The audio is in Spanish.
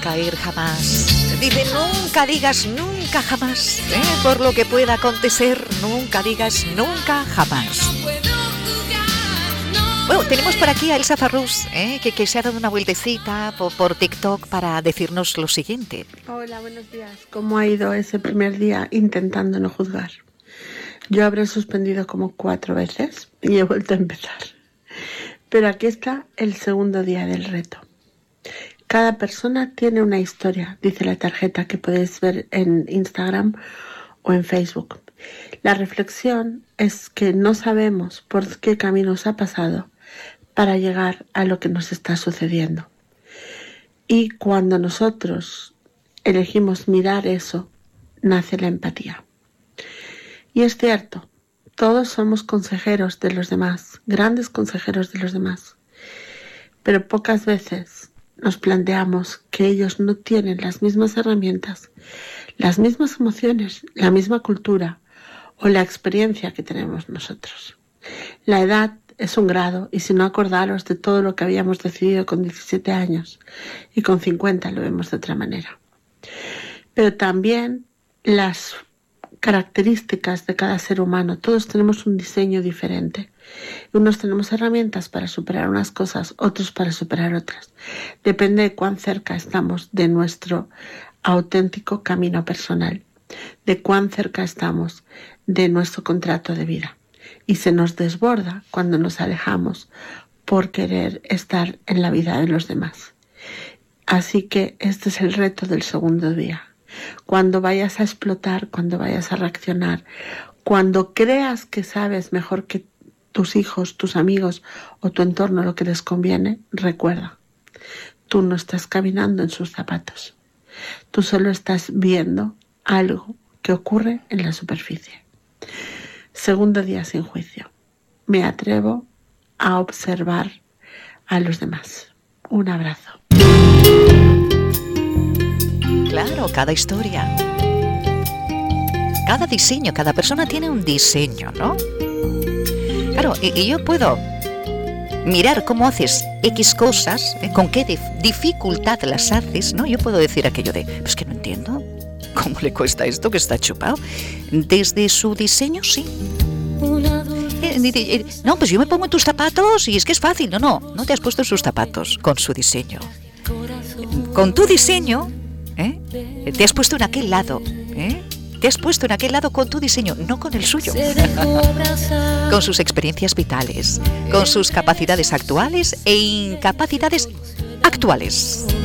caer jamás. Dice, nunca digas nunca jamás, por lo que pueda acontecer, nunca digas nunca jamás. Bueno, tenemos por aquí a Elsa Farrús, que se ha dado una vueltecita por TikTok para decirnos lo siguiente. Hola, buenos días. ¿Cómo ha ido ese primer día intentando no juzgar? Yo habré suspendido como 4 veces y he vuelto a empezar. Pero aquí está el segundo día del reto. Cada persona tiene una historia, dice la tarjeta que podéis ver en Instagram o en Facebook. La reflexión es que no sabemos por qué caminos ha pasado para llegar a lo que nos está sucediendo. Y cuando nosotros elegimos mirar eso, nace la empatía. Y es cierto, todos somos consejeros de los demás, grandes consejeros de los demás. Pero pocas veces nos planteamos que ellos no tienen las mismas herramientas, las mismas emociones, la misma cultura o la experiencia que tenemos nosotros. La edad es un grado y si no acordaros de todo lo que habíamos decidido con 17 años y con 50 lo vemos de otra manera. Pero también las características de cada ser humano, todos tenemos un diseño diferente. Unos tenemos herramientas para superar unas cosas, otros para superar otras. Depende de cuán cerca estamos de nuestro auténtico camino personal, de cuán cerca estamos de nuestro contrato de vida. Y se nos desborda cuando nos alejamos por querer estar en la vida de los demás. Así que este es el reto del segundo día. Cuando vayas a explotar, cuando vayas a reaccionar, cuando creas que sabes mejor que tus hijos, tus amigos o tu entorno lo que les conviene, recuerda, tú no estás caminando en sus zapatos. Tú solo estás viendo algo que ocurre en la superficie. Segundo día sin juicio. Me atrevo a observar a los demás. Un abrazo. Claro, cada historia, cada diseño, cada persona tiene un diseño, ¿no? Claro, y yo puedo mirar cómo haces X cosas, con qué dificultad las haces, ¿no? Yo puedo decir aquello de, pues que no entiendo, ¿cómo le cuesta esto que está chupado? Desde su diseño, sí. No, pues yo me pongo en tus zapatos y es que es fácil. No te has puesto en sus zapatos, con su diseño. Con tu diseño, te has puesto en aquel lado, te has puesto en aquel lado con tu diseño, no con el suyo. Con sus experiencias vitales, con sus capacidades actuales e incapacidades actuales.